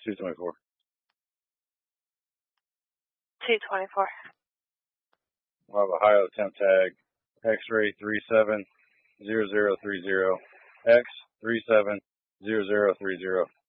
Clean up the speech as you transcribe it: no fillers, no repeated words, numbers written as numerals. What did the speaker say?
224. 224. We'll have Ohio temp tag X-ray 370030 X 370030.